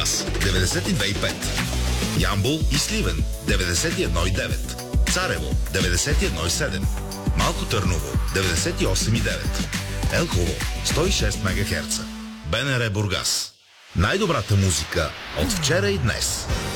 Бургас 92,5, Ямбол и Сливен 91,9, Царево 91,7, Малко Търново 98,9, Елхово 106 МГц. БНР Бургас. Най-добрата музика от вчера и днес.